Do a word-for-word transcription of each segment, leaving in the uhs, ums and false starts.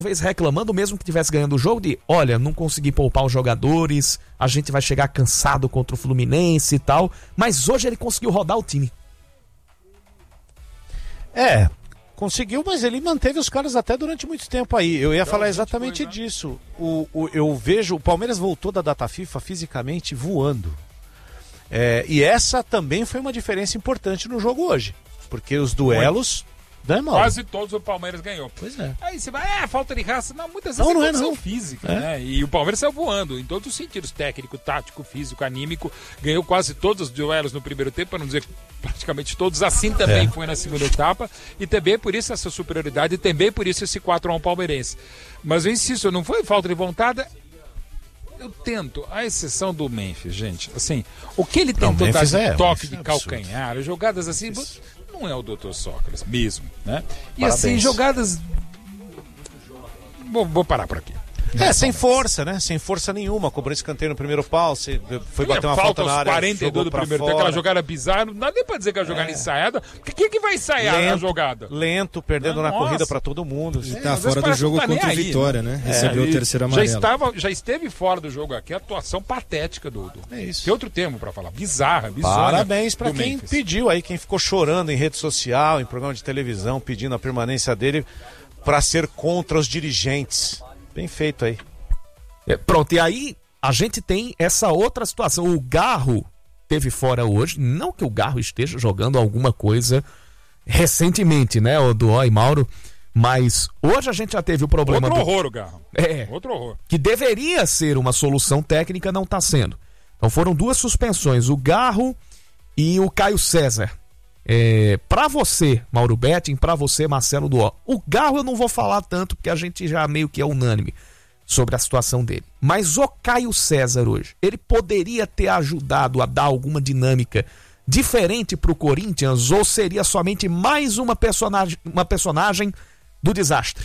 talvez reclamando mesmo que tivesse ganhando o jogo de, olha, não consegui poupar os jogadores, a gente vai chegar cansado contra o Fluminense e tal, mas hoje ele conseguiu rodar o time. É, conseguiu, mas ele manteve os caras até durante muito tempo aí. Eu ia falar exatamente disso. O, o, eu vejo, o Palmeiras voltou da data FIFA fisicamente voando. É, e essa também foi uma diferença importante no jogo hoje, porque os duelos... Né, quase todos o Palmeiras ganhou. Pois é. Aí você vai, é, falta de raça. Não, muitas vezes não, é não condição é, não. física, é. né? E o Palmeiras saiu voando em todos os sentidos, técnico, tático, físico, anímico. Ganhou quase todos os duelos no primeiro tempo, para não dizer praticamente todos. Assim também é. foi na segunda etapa. E também por isso essa superioridade, e também por isso esse quatro a um palmeirense. Mas eu insisto, não foi falta de vontade. Eu tento, à exceção do Memphis, gente. Assim, o que ele tentou não, dar de é, toque de é calcanhar, jogadas assim... Isso. Não é o doutor Sócrates mesmo, né? E Parabéns. assim, jogadas... Vou, vou parar por aqui. É, sem força, né? Sem força nenhuma. Cobrou escanteio no primeiro pau, você foi bater uma falta, falta na área, quarenta e dois do primeiro tempo, aquela jogada bizarra, não dá nem pra dizer que é uma jogada é. ensaiada, porque quem que vai ensaiar lento, a jogada? Lento, perdendo não, na nossa. corrida pra todo mundo. Ele tá é, fora do jogo tá contra o Vitória, né? É, Recebeu o terceiro amarelo. Já, estava, já esteve fora do jogo aqui, a atuação patética do... do é isso. Tem outro termo pra falar, bizarra, bizarra. Parabéns pra quem Memphis. pediu aí, quem ficou chorando em rede social, em programa de televisão, pedindo a permanência dele pra ser contra os dirigentes. Bem feito aí. É, pronto, e aí a gente tem essa outra situação. O Garro teve fora hoje, não que o Garro esteja jogando alguma coisa recentemente, né, o Duó e Mauro, mas hoje a gente já teve o problema... Outro do... horror o Garro. É, outro horror. Que deveria ser uma solução técnica, não está sendo. Então foram duas suspensões, o Garro e o Caio César. É, para você, Mauro Betting, para você, Marcelo Duó. O Garro eu não vou falar tanto, porque a gente já meio que é unânime sobre a situação dele. Mas o Caio César hoje, ele poderia ter ajudado a dar alguma dinâmica diferente pro Corinthians, ou seria somente mais uma personagem, uma personagem do desastre?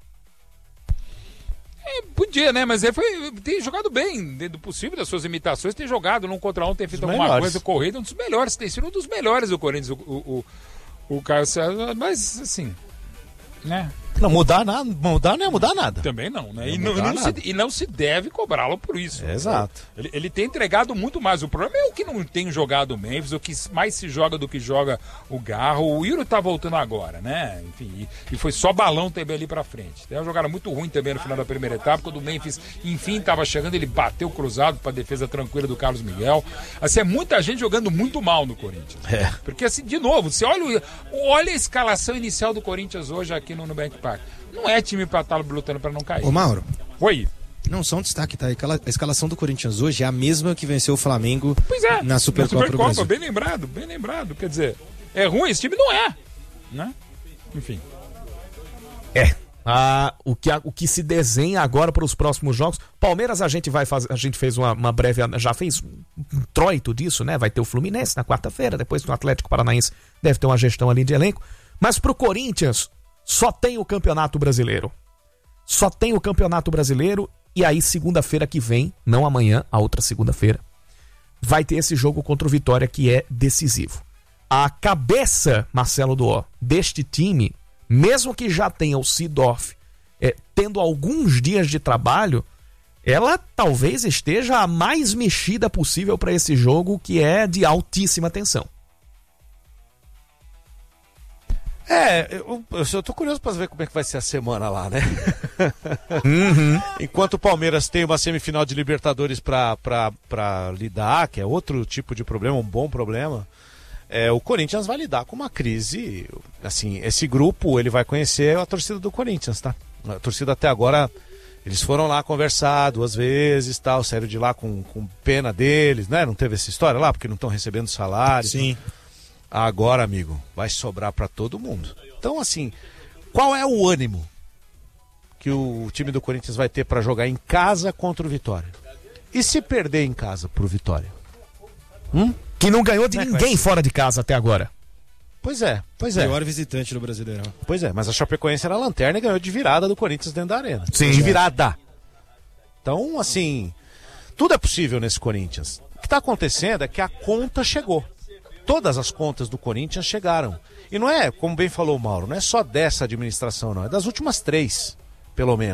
É, podia, né? Mas ele foi, tem jogado bem, dentro do possível das suas imitações, tem jogado num contra um, tem feito alguma melhores. coisa, corrida, um dos melhores, tem sido um dos melhores do Corinthians, o, o, o, o Caio César, mas assim, né? Não, mudar nada, mudar não é mudar nada. Também não, né? Não e, não, não se, e não se deve cobrá-lo por isso. É, exato. Ele, ele tem entregado muito mais. O problema é o que não tem jogado o Memphis, o que mais se joga do que joga o Garro. O Iro tá voltando agora, né? Enfim, e, e foi só balão também ali pra frente. Tem uma jogada muito ruim também no final da primeira etapa, quando o Memphis, enfim, tava chegando, ele bateu cruzado pra defesa tranquila do Carlos Miguel. Assim, é muita gente jogando muito mal no Corinthians. É. Porque assim, de novo, você olha, olha a escalação inicial do Corinthians hoje aqui no Nubank Park. Não é time pra estar lutando pra não cair. Ô, Mauro. Oi. Não, só um destaque, tá? A escalação do Corinthians hoje é a mesma que venceu o Flamengo pois é, na Supercopa, na Supercopa do Brasil. Bem lembrado, bem lembrado. Quer dizer, é ruim, esse time não é. Né? Enfim. É. Ah, o, que, o que se desenha agora para os próximos jogos. Palmeiras a gente vai fazer. A gente fez uma, uma breve. Já fez um troito disso, né? Vai ter o Fluminense na quarta-feira, depois o Atlético Paranaense deve ter uma gestão ali de elenco. Mas pro Corinthians, só tem o Campeonato Brasileiro. Só tem o Campeonato Brasileiro. E aí, segunda-feira que vem, não amanhã, a outra segunda-feira, vai ter esse jogo contra o Vitória que é decisivo. A cabeça, Marcelo Duó, deste time, mesmo que já tenha o Seedorf é, tendo alguns dias de trabalho, ela talvez esteja a mais mexida possível para esse jogo, que é de altíssima tensão. É, eu, eu tô curioso pra ver como é que vai ser a semana lá, né? Uhum. Enquanto o Palmeiras tem uma semifinal de Libertadores pra, pra, pra lidar, que é outro tipo de problema, um bom problema, é, o Corinthians vai lidar com uma crise. Assim, esse grupo, ele vai conhecer a torcida do Corinthians, tá? A torcida até agora, eles foram lá conversar duas vezes, tal, saíram de lá com, com pena deles, né? Não teve essa história lá, porque não estão recebendo salário. Sim. Agora, amigo, vai sobrar pra todo mundo. Então, assim, qual é o ânimo que o time do Corinthians vai ter pra jogar em casa contra o Vitória? E se perder em casa pro Vitória? Hum? Que não ganhou de ninguém fora de casa até agora. Pois é, pois é. Pior visitante do Brasileirão. Pois é, mas a Chapecoense era a lanterna e ganhou de virada do Corinthians dentro da arena. Sim. De virada. Então, assim, tudo é possível nesse Corinthians. O que tá acontecendo é que a conta chegou. Todas as contas do Corinthians chegaram. E não é, como bem falou o Mauro, não é só dessa administração, não. É das últimas três. pelo menos.